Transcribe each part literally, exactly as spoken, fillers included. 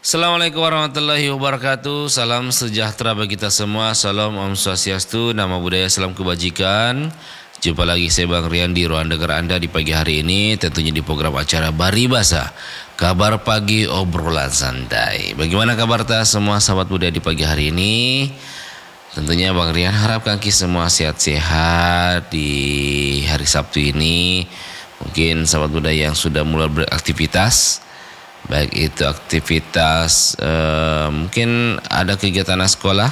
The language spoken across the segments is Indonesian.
Assalamualaikum warahmatullahi wabarakatuh. Salam sejahtera bagi kita semua. Salam Om Swastiastu, nama budaya, salam kebajikan. Jumpa lagi saya Bang Rian di ruang dengar Anda di pagi hari ini, tentunya di program acara Baribasa, kabar pagi obrolan santai. Bagaimana kabar ta semua sahabat budaya di pagi hari ini? Tentunya Bang Rian harapkan kita semua sehat-sehat di hari Sabtu ini. Mungkin sahabat budaya yang sudah mulai beraktivitas, baik itu aktivitas uh, mungkin ada kegiatan sekolah,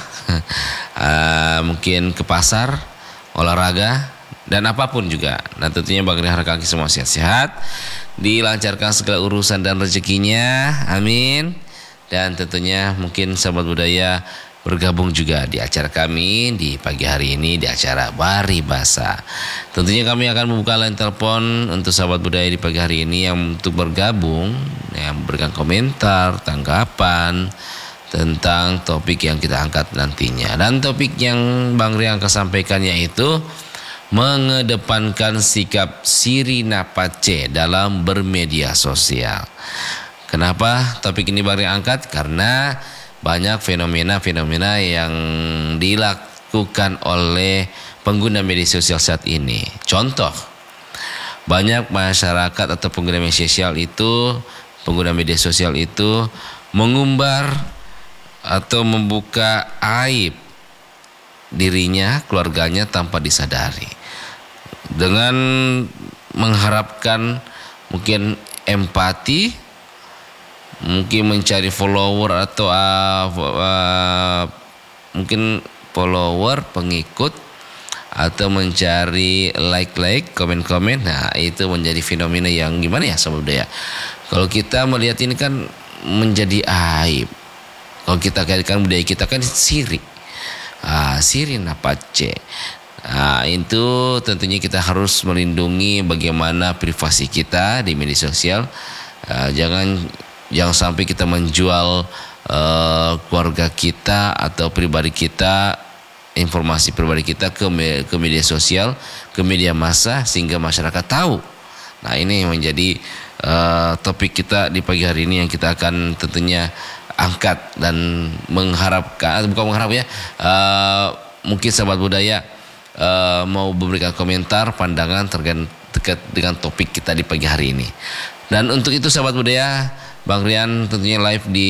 uh, mungkin ke pasar, olahraga, dan apapun juga. Dan tentunya Bang Rian harapkan kita semua sehat-sehat, dilancarkan segala urusan dan rezekinya, amin. Dan tentunya mungkin sahabat budaya bergabung juga di acara kami di pagi hari ini di acara Baribasa. Tentunya kami akan membuka line telepon untuk sahabat budaya di pagi hari ini yang untuk bergabung, yang memberikan komentar, tanggapan tentang topik yang kita angkat nantinya. Dan topik yang Bang Rian akan sampaikan yaitu mengedepankan sikap Sirina Pace dalam bermedia sosial. Kenapa topik ini Bang Rian angkat? Karena banyak fenomena-fenomena yang dilakukan oleh pengguna media sosial saat ini. Contoh, banyak masyarakat atau pengguna media sosial itu, pengguna media sosial itu mengumbar atau membuka aib dirinya, keluarganya tanpa disadari. Dengan mengharapkan mungkin empati, mungkin mencari follower atau uh, uh, mungkin follower, pengikut, atau mencari like-like, komen-komen. Nah, itu menjadi fenomena yang gimana ya sahabat budaya. Kalau kita melihat ini kan menjadi aib. Kalau kita kaitkan budaya kita kan siri. Ah, Sirina Pace. Nah, itu tentunya kita harus melindungi bagaimana privasi kita di media sosial. Uh, jangan Jangan sampai kita menjual uh, keluarga kita atau pribadi kita, informasi pribadi kita ke, me, ke media sosial, ke media massa sehingga masyarakat tahu. Nah, ini menjadi uh, topik kita di pagi hari ini yang kita akan tentunya angkat dan mengharapkan, bukan mengharap ya, uh, mungkin sahabat budaya uh, mau memberikan komentar, pandangan terkait dengan topik kita di pagi hari ini. Dan untuk itu sahabat budaya, Bang Rian tentunya live di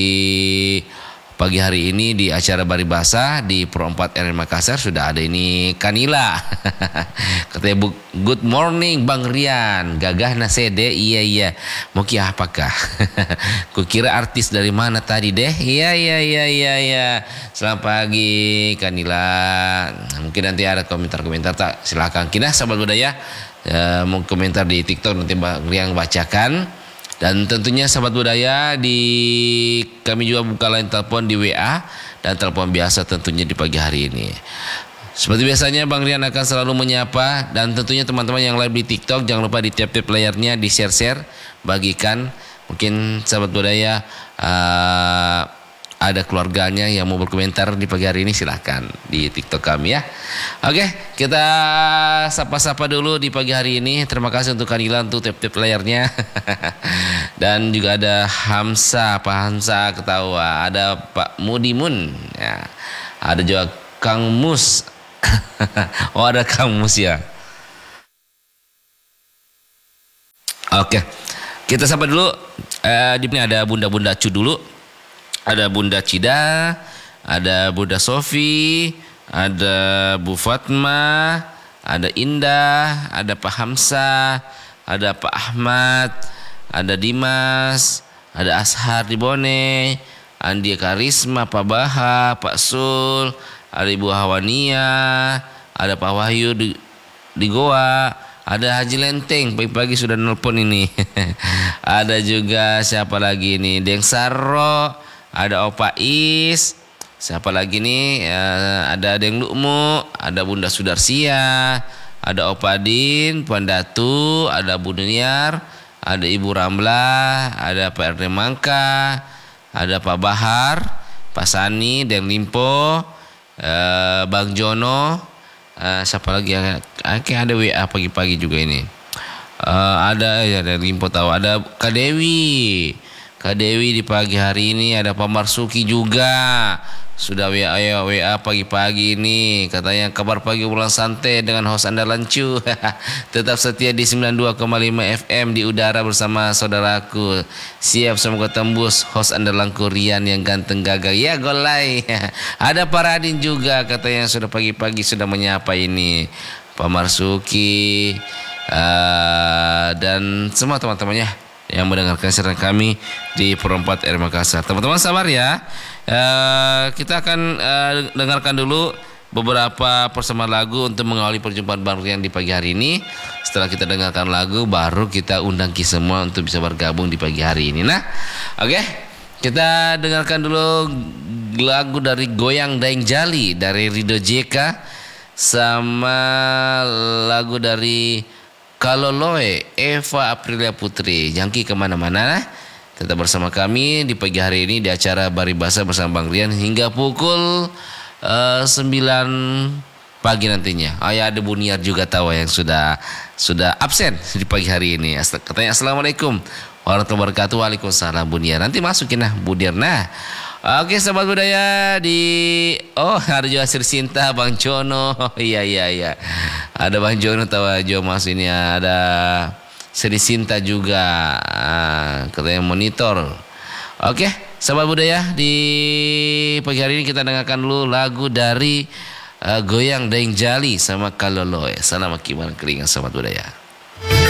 pagi hari ini di acara Baribasa di Pro empat R Makassar. Sudah ada ini Kanila. Katanya good morning Bang Rian, gagah na sede. Iya iya. Mau kia apakah? Kukira artis dari mana tadi deh. Iya iya iya iya iya. Selamat pagi Kanila. Mungkin nanti ada komentar-komentar tak, silakan kita sahabat budaya uh, mau komentar di TikTok nanti Bang Rian bacakan. Dan tentunya sahabat budaya, di kami juga buka line telepon di W A dan telepon biasa tentunya di pagi hari ini. Seperti biasanya Bang Rian akan selalu menyapa, dan tentunya teman-teman yang live di TikTok jangan lupa di tap-tap layarnya, di share-share, bagikan. Mungkin sahabat budaya uh, ada keluarganya yang mau berkomentar di pagi hari ini, silahkan di TikTok kami ya. Oke, kita sapa-sapa dulu di pagi hari ini. Terima kasih untuk Kanila untuk tap-tap layarnya. Dan juga ada Hamsa, Pak Hamsa ketawa. Ada Pak Mudimun ya. Ada juga Kang Mus. Oh, ada Kang Mus ya. Oke, kita sapa dulu. eh, Di sini ada Bunda-Bunda Cu dulu. Ada Bunda Cida, ada Bunda Sofi, ada Bu Fatma, ada Indah, ada Pak Hamsa, ada Pak Ahmad, ada Dimas, ada Ashar di Bone, Andi Karisma, Pak Baha, Pak Sul, ada Ibu Hawania, ada Pak Wahyu di, di Goa, ada Haji Lenteng, pagi-pagi sudah nelpon ini. Ada juga siapa lagi nih, Deng Sarro, ada Opa Is, siapa lagi nih? Uh, ada Deng Lukmu, ada Bunda Sudarsia, ada Opa Din, Puan Datu, ada Bu Duniar, ada Ibu Ramla, ada Pak R D Mangka, ada Pak Bahar, Pak Sani, Deng Limpo, uh, Bang Jono, uh, siapa lagi? Kayak ada W A pagi-pagi juga ini. Uh, ada ya, ada Limpo tahu, ada Kak Dewi, Kak Dewi di pagi hari ini, ada Pak Marsuki juga. Sudah W A W A pagi-pagi ini. Katanya kabar pagi pulang santai dengan host andalan cu. Tetap setia di sembilan puluh dua koma lima F M di udara bersama saudaraku. Siap semoga tembus host andalanku Rian yang ganteng gagah. Ya golai. Ada Pak Radin juga katanya sudah pagi-pagi sudah menyapa ini. Pak Marsuki uh, dan semua teman-temannya yang mendengarkan siaran kami di Perempat R Makassar. Teman-teman sabar ya. Uh, kita akan uh, dengarkan dulu beberapa persembahan lagu untuk mengawali perjumpaan Bang Rian di pagi hari ini. Setelah kita dengarkan lagu, baru kita undang ki semua untuk bisa bergabung di pagi hari ini. Nah, oke, okay, kita dengarkan dulu lagu dari Goyang Daeng Jali dari Rido J K sama lagu dari Kaloloe Eva Aprilia Putri. Jangki kemana-mana, tetap bersama kami di pagi hari ini di acara Baribasa bersama Bang Rian hingga pukul uh, sembilan pagi nantinya. Oh ya, ada Buniar juga tahu yang sudah sudah absen di pagi hari ini. Katanya Assalamualaikum warahmatullahi wabarakatuh. Waalaikumsalam Buniar. Nanti masukin nah Buniar. Nah, oke sahabat budaya di oh ada juga Sri Sinta Bang Jono. Oh, iya iya iya. Ada Bang Jono tahu Jo Mas ini ada Sri Sinta juga, ah, katanya monitor. Oke, sahabat budaya di pagi hari ini kita dengarkan dulu lagu dari uh, Goyang Daeng Jali sama Kaloloe. Salam akibat kelingan sahabat budaya.